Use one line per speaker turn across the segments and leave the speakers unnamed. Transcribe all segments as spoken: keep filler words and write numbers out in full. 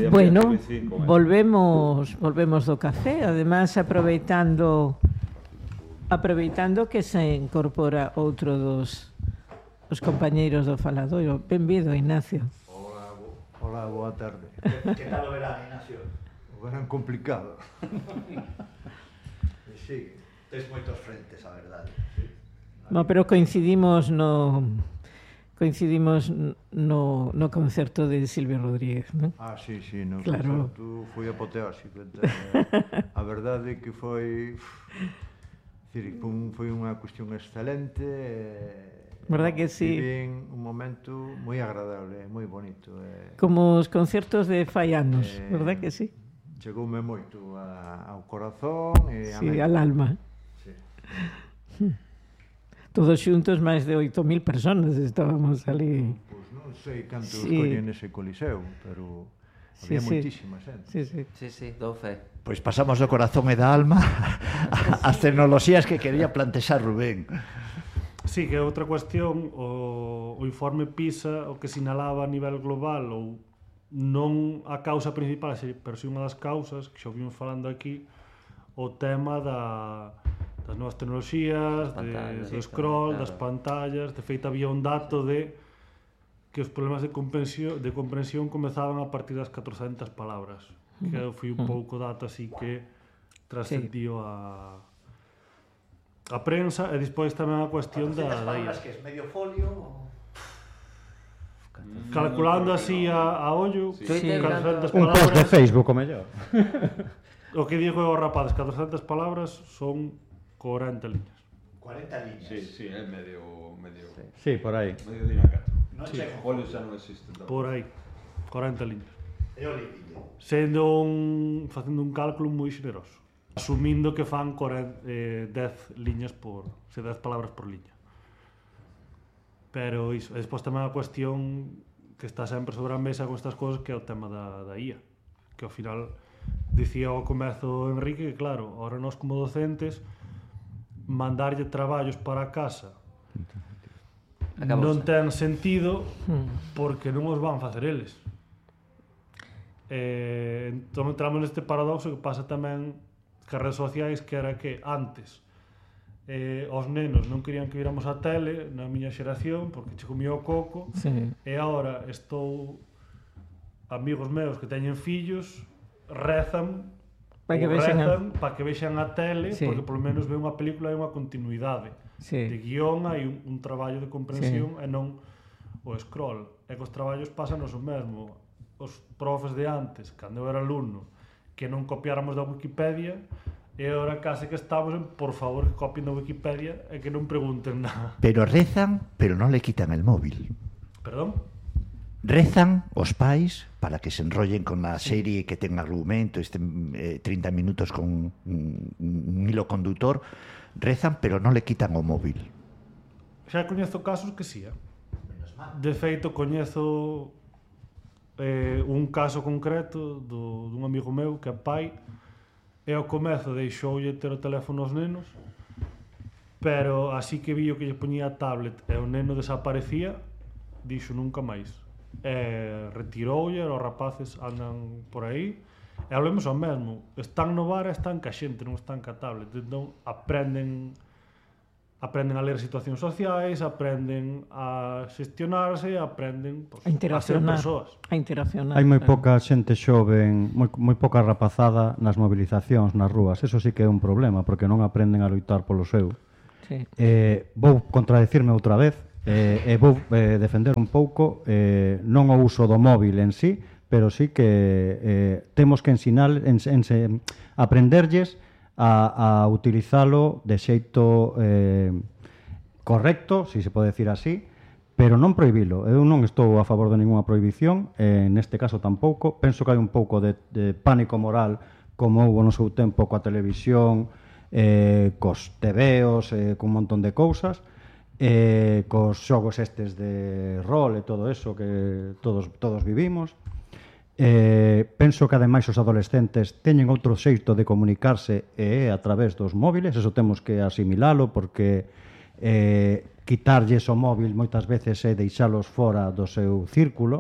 Bueno, volvemos volvemos do café, además aproveitando aproveitando que se incorpora outro dos os compañeiros do faladoiro. Benvido, Ignacio.
Hola, bo, hola, boa tarde.
Que tal o verán, Ignacio?
O verán complicado. Sí,
tes moitos frentes, a verdade.
Sí.
No, pero coincidimos no coincidimos no, no concerto de Silvio Rodríguez, non?
Ah, sí, sí, no
claro.
Concerto foi apoteósico. A verdade é que foi... Decir, foi unha cuestión excelente.
Verdad que sí?
Viven un momento moi agradable, moi bonito.
Como os concertos de fai anos, eh, verdad que sí?
Chegoume moito a, ao corazón e a
sí,
mente.
Al alma.
Sí.
Todos xuntos máis de oito mil personas estábamos ali.
Pois non sei cantos
sí.
coñen ese coliseo, pero había sí, moitísima xente.
Sí, sí.
Sí, sí, dou fe.
Pois pasamos do corazón e da alma ás tecnoloxías que quería plantexar Rubén.
Sí, que é outra cuestión, o, o informe PISA o que sinalaba a nivel global ou non a causa principal, pero si unha das causas que xa vimos falando aquí, o tema da das novas tecnoloxías, de, do scroll, claro. Das pantallas. De feito, había un dato de que os problemas de comprensión, de comprensión comezaban a partir das catrocentas palabras, que foi un pouco dato así que trascendió sí. a a prensa, e despois tamén a cuestión da
da palabras que es medio folio.
Calculando así a, a ollo,
sí. Sí.
catrocentas
un
palabras.
post de Facebook, o mellor.
O que digo os rapazes, catrocentas palabras son corenta liñas.
corenta liñas.
Sí, sí, é medio medio.
Sí, por aí.
Medio dina catro.
Non
sí.
chego.
Folio xa non existen tamén.
Por aí. corenta liñas.
E o límite.
Sendo un facendo un cálculo moi xeneroso, asumindo que fan corenta, eh, dez liñas por, se dez palabras por liña. Pero iso, despois tamén a cuestión que está sempre sobre a mesa con estas cousas, que é o tema da, da I A, que ao final dicía ao comezo Enrique que claro, ahora nós como docentes mandarlle traballos para casa Acabose. Non ten sentido porque non os van facer eles. Eh, entón entramos neste paradoxo que pasa tamén que as redes sociais, que era que antes eh, os nenos non querían que viramos a tele na miña xeración porque che comía o coco,
sí.
E agora estou amigos meus que teñen fillos rezan
para que
vexan
a...
para que vexan a tele, sí. Porque polo menos ve unha película e unha continuidade, sí. De guión, hai un, un traballo de comprensión, sí. E non o scroll. E que os traballos pasan o mesmo. Os profes de antes, cando eu era alumno, que non copiáramos da Wikipedia, e agora case que estamos en, por favor, que copien da Wikipedia e que non pregunten nada.
Pero rezan, pero non le quitan el móvil.
Perdón?
Rezan os pais para que se enrollen con a serie que ten argumento, este eh, treinta minutos con un, un hilo conductor, rezan pero non le quitan o móvil.
Xa coñezo casos que sí, eh? De feito coñezo eh, un caso concreto do, dun amigo meu que é pai, e ao comezo deixoulle ter o teléfono aos nenos, pero así que vi o que lle poñía a tablet e o neno desaparecía, dixo nunca máis. E retiroulle, os rapaces andan por aí e hablemos ao mesmo, están no bar e están ca xente, non están ca tablet, entón aprenden aprenden a ler situacións sociais, aprenden a xestionarse, aprenden pues,
a interaccionar,
a ser persoas.
A interaccionar.
Hai moi pouca xente xoven, moi, moi pouca rapazada nas movilizacións, nas rúas, eso sí que é un problema, porque non aprenden a loitar polo seu.
Sí.
Eh, vou contradecirme outra vez, Eh, e vou eh, defender un pouco eh, non o uso do móvil en sí, pero sí que eh, temos que ensinar, en, en, aprenderlles a, a utilizalo de xeito eh, correcto, si se pode decir así, pero non prohibilo. Eu non estou a favor de ninguna prohibición, eh, neste caso tampouco. Penso que hai un pouco de, de pánico moral, como houve no seu tempo coa televisión, eh, cos tebeos, eh, con un montón de cousas, eh, cos xogos estes de rol e todo eso que todos, todos vivimos. Eh, penso que ademais os adolescentes teñen outro xeito de comunicarse e é a través dos móviles, eso temos que asimilalo, porque eh, quitarlles o móvil moitas veces é deixalos fora do seu círculo,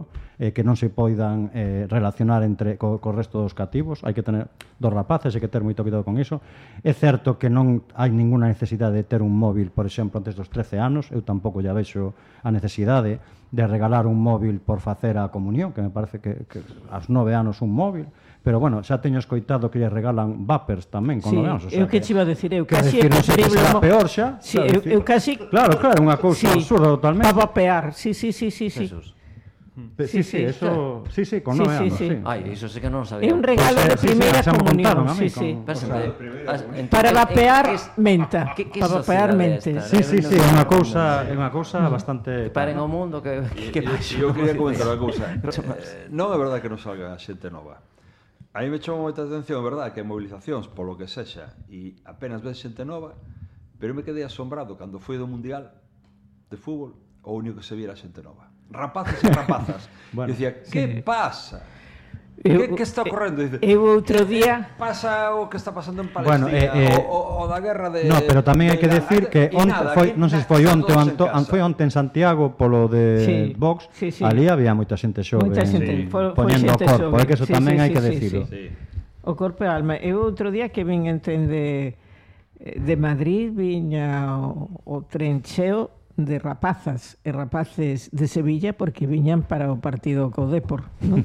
eh, que non se poidan eh, relacionar entre co, co resto dos cativos. Hai que tener dos rapaces, hai que ter moito cuidado con iso. É certo que non hai ninguna necesidade de ter un móvil, por exemplo, antes dos trece anos. Eu tampouco ya vexo a necesidade de regalar un móvil por facer a comunión, que me parece que, que aos nove anos un móvil. Pero, bueno, xa teño escoitado que lle regalan vapers tamén con
sí,
nove anos. O sea,
eu que, que che iba a decir, eu casi
decir, non sei que será peor xa.
Sí, eu, eu casi...
Claro, claro, unha cousa
sí,
absurda totalmente.
Para vapear, sí, sí, sí, sí, sí.
Sí, sí, sí, eso... Sí, sí, con nove
sí,
anos,
sí.
sí.
Ai, iso sí que non sabía.
É un regalo de
sí, sí,
primeira
xa me
comunión,
contaron a mí,
sí, sí.
con-
Pásame,
Para vapear menta, para vapear
mente.
mentes.
Sí, sí, sí, é unha cousa, é unha cousa bastante...
Paren o mundo que que paixo.
Eu quería comentar unha cousa. Eh, non é verdade que non salga xente nova. A mí me chamou moita atención, é verdade, que hai movilizacións polo que sexa e apenas ves xente nova, pero eu me quedei asombrado cando foi do Mundial de fútbol, o único que se viera xente nova. Rapaces e rapazas.
Bueno,
e dicía, que pasa?
Eu-
Que, que está ocorrendo? Dice,
Eu outro día...
pasa o que está pasando en
Bueno,
Palestina,
eh, eh,
o, o, o da guerra de...
No, pero tamén hai que
de
decir
Irán.
que
E
onte
nada,
foi,
aquí
non sei se
na-
foi
están
onte,
todos en
onto,
casa.
foi onte en Santiago polo de
Sí,
Vox,
sí, sí.
ali había moita xente xove
Moita xente,
sí.
foi- foi
poñendo o
xente
corpo,
xove.
é que eso
Sí,
tamén
sí,
hai
sí,
que
sí,
decirlo.
Sí.
O corpo e a alma. Eu outro día que vin entende de Madrid viña o, o tren cheo de rapazas e rapaces de Sevilla porque viñan para o partido co Depor, non?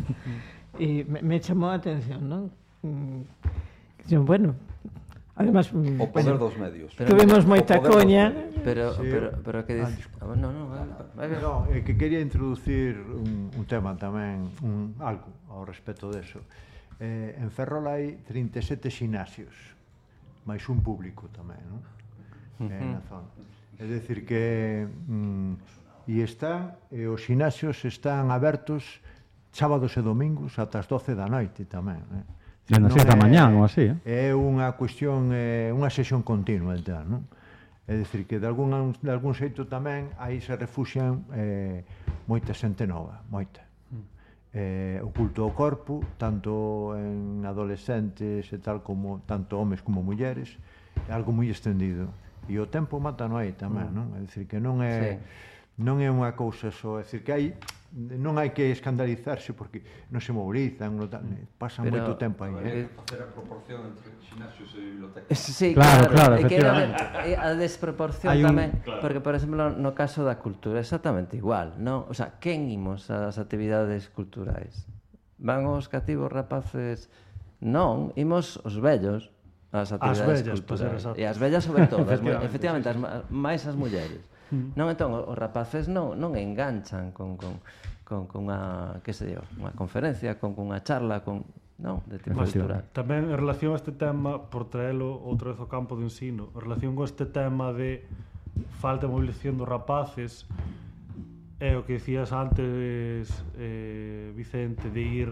E me, me chamou a atención, non? Mm, que, bueno, además mm,
O poder
bueno,
dos medios.
Pero-
tuvemos
O
moita
poder dos
coña.
medios.
Pero
Sí,
pero
eu-
pero que
Ah,
dices? Ah, no, no, vai, vai, vai.
No, é que quería introducir un, un tema tamén, un, algo ao respecto deso. Eh, en Ferrol hai trinta e sete xinasios, máis un público tamén, non? Eh, na zona. É dicir que mm, e están, e os xinasios están abertos sábados e domingos ata as doce da noite tamén, eh?
Dende as seis da mañán ou así, eh?
É unha cuestión, eh, unha sesión continua, tal, non? É dicir que de algún, de algún xeito tamén aí se refuxian eh, moita xente nova, moita. Eh, o culto ao corpo, tanto en adolescentes e tal como tanto homes como mulleres, é algo moi extendido. E o tempo mata no aí tamén, non? É dicir que non é non é unha cousa só, é dicir que hai non hai que escandalizarse porque non se mobilizan, non tal, pasan
Pero-
moito tempo aí, eh?
Facer a proporción entre xinasios e bibliotecas.
Sí,
Claro, claro,
é que era
efectivamente.
é a desproporción
Hai un-
tamén, porque por exemplo no caso da cultura é exactamente igual, non? O sea, quen imos ás actividades culturais? Van os cativos rapaces? Non, imos os vellos ás actividades
vellas, para ser
culturais.
exactos.
E as vellas sobre todo, as mu-
Efectivamente,
efectivamente, as, ma- máis as mulleres. Non, entón, os rapaces non, non enganchan con, con, con, con unha, que sei eu, unha conferencia, con, con unha charla, con, non, de tipo cultural.
Tamén en relación a este tema, por traelo outra vez ao campo de ensino, en relación con este tema de falta de movilización dos rapaces, é o que dicías antes, eh, Vicente, de ir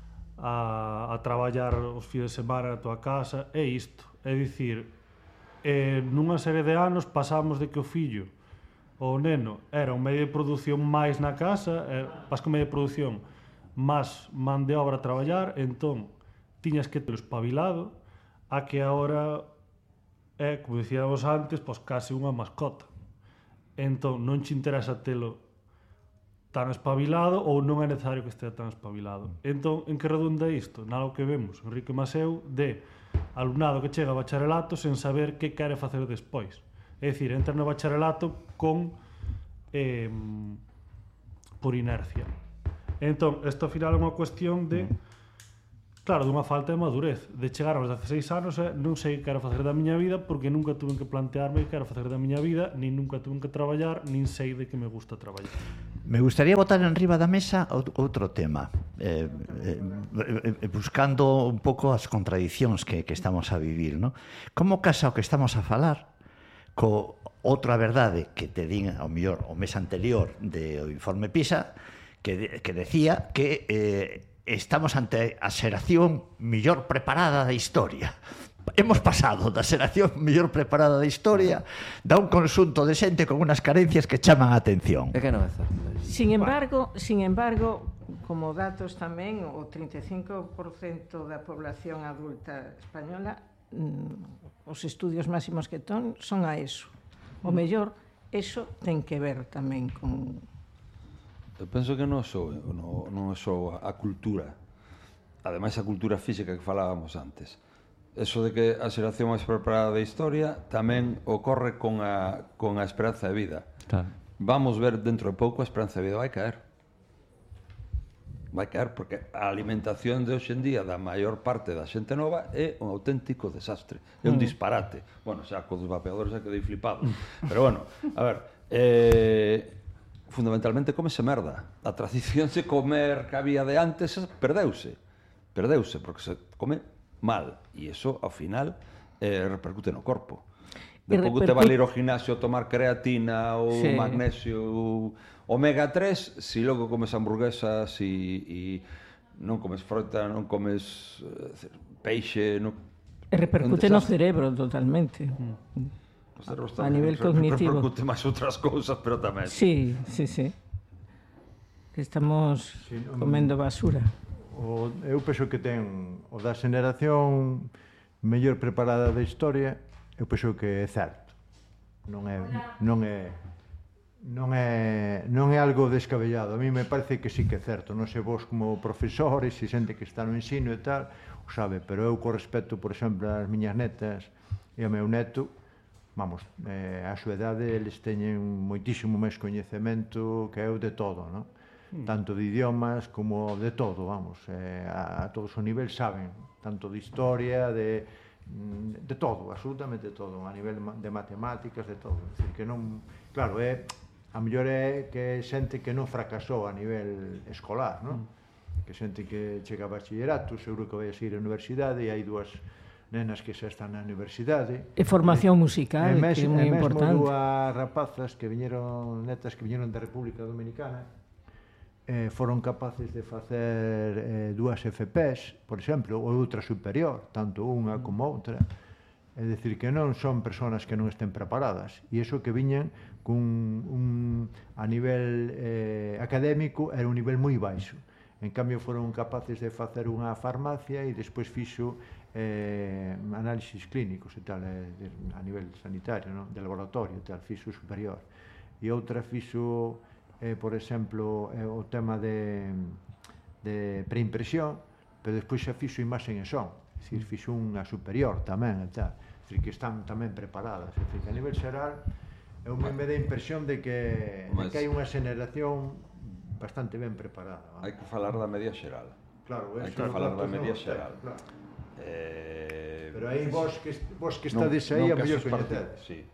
a, a traballar os fines de semana na tua casa, é isto, é dicir, eh, nunha serie de anos pasamos de que o fillo o neno era un medio de produción máis na casa, eh, pas que medio de produción, máis man de obra a traballar, entón tiñas que ter espabilado a que agora é, como dicíamos antes, pois case unha mascota. Entón non che interesa telo tan espabilado ou non é necesario que estea tan espabilado. Entón, en que redunda isto? Nalgo que vemos, Enrique Maseu, de alumnado que chega a bacharelato sen saber que quere facer despois. É dicir, entra no bacharelato con eh, por inercia. Entón, isto ao final é unha cuestión de claro, dunha falta de madurez, de chegar aos dezaseis anos e non sei que quero facer da miña vida porque nunca tuve que plantearme que quero facer da miña vida, nin nunca tuve que traballar, nin sei de que me gusta traballar.
Me gustaría botar en riba da mesa out- outro tema, eh, eh, eh, buscando un pouco as contradicións que, que estamos a vivir, ¿no? Como casa o que estamos a falar co outra verdade que te din ao mellor o mes anterior do informe PISA que, de, que decía que eh, estamos ante a xeración mellor preparada da historia. Hemos pasado da xeración mellor preparada da historia da un conxunto de xente con unas carencias que chaman a atención.
É que non é certo.
Sin embargo, sin embargo, como datos tamén, o trinta e cinco por cento da población adulta española, mm, os estudios máximos que ton son a ESO. O mellor, eso ten que ver tamén con
Eu penso que non sou, non, non sou a cultura, ademais a cultura física que falábamos antes. Eso de que a xeración máis preparada da historia tamén ocorre con a, con a esperanza de vida.
Claro.
Vamos ver dentro de pouco a esperanza de vida vai caer. Vai caer porque a alimentación de hoxe en día da maior parte da xente nova é un auténtico desastre. É un disparate. Bueno, xa con os vapeadores xa quedei flipado. Pero bueno, a ver, eh, fundamentalmente comese merda. A tradición de comer que había de antes perdeuse. Perdeuse porque se come mal. E iso, ao final, eh, repercute no corpo. De pouco te vale ir ao gimnasio a tomar creatina ou sí. magnesio ou omega tres, si logo comes hamburguesas e, e non comes fruta, non comes uh, peixe... Non...
E repercute no cerebro totalmente.
Mm.
A, a nivel cognitivo.
Repercute máis outras cousas, pero tamén.
Sí, sí, sí. Estamos sí, no, comendo basura.
O, eu penso que ten o da xeneración mellor preparada da historia, eu penso que é certo. Non é non é non é non é algo descabellado. A mí me parece que sí que é certo. Non sei vos como profesores, se xente que está no ensino e tal, o sabe, pero eu co respecto, por exemplo, ás miñas netas e ao meu neto, vamos, eh, a súa idade eles teñen moitísimo máis coñecemento que eu de todo, non? Tanto de idiomas como de todo, vamos, eh, a, a todos os niveis saben, tanto de historia, de de todo, absolutamente todo, a nivel de matemáticas, de todo. É dicir, que non, claro, é a mellor é que é xente que non fracasou a nivel escolar, non? Que xente que chega a bachillerato, seguro que vai a seguir a universidade, e hai dúas nenas que xa están na universidade.
E formación musical, e mes, que é moi importante.
E mesmo dúas rapazas que viñeron, netas que viñeron da República Dominicana, eh, foron capaces de facer eh, dúas F Ps, por exemplo, ou outra superior, tanto unha como outra. É dicir, que non son persoas que non estén preparadas. E iso que viñan cun, un, a nivel eh, académico era un nivel moi baixo. En cambio, foron capaces de facer unha farmacia e despois fixo eh, análisis clínicos e tal, eh, a nivel sanitario, no? De laboratorio e tal, fixo superior. E outra fixo, eh, por exemplo, eh, o tema de, de preimpresión, pero despois xa fixo imaxen e son. É dicir, fixo unha superior tamén e tal. É dicir, que están tamén preparadas. É dicir, que a nivel xeral, eu me dá a impresión de que, de que hai unha xeneración bastante ben preparada.
Hai que falar da media xeral.
Claro,
hai que falar da media
no,
xeral.
Claro.
Eh,
Pero aí vos que, vos que estades aí, a mellor coñecedes.
Sí.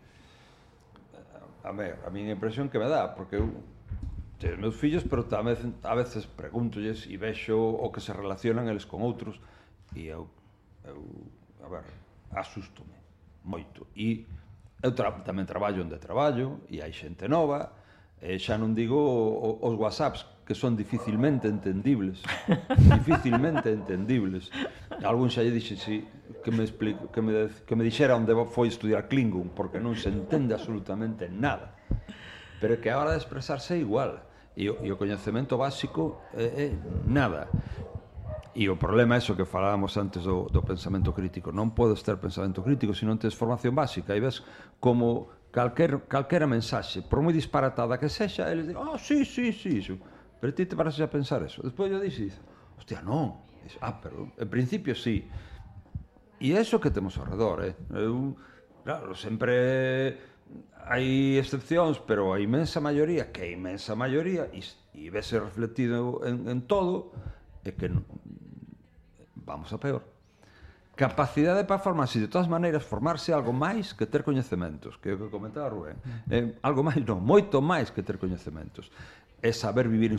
A ver, a miña impresión que me dá, porque eu teño meus fillos, pero tamén a veces pregúntolles e vexo o que se relacionan eles con outros, e eu, eu a ver, asústome moito. E eu tra tamén traballo onde traballo, e hai xente nova, e xa non digo os whatsapps, que son dificilmente entendibles. Dificilmente entendibles. Algún xa lle dixe, si, que me, explico, que me, que me dixera onde foi estudiar Klingon, porque non se entende absolutamente nada. Pero que a hora de expresarse é igual. E o, e o coñecemento básico é, é nada. E o problema é iso que falábamos antes do, do pensamento crítico. Non podes ter pensamento crítico se non tens formación básica. E ves como calquer, calquera mensaxe, por moi disparatada que sexa, eles dicen, ah, oh, sí, sí, sí, iso. Pero ti te paras a pensar eso. Despois yo dixo, hostia, non. Dice, ah, pero en principio sí. E é iso que temos ao redor, eh? Eu, claro, sempre hai excepcións, pero a imensa maioría, que a imensa maioría, e, e vese reflectido en, en todo, é que non, vamos a peor. Capacidade para formarse, de todas maneiras, formarse algo máis que ter coñecementos, que é o que comentaba Rubén. Eh, algo máis, non, moito máis que ter coñecementos. É saber vivir en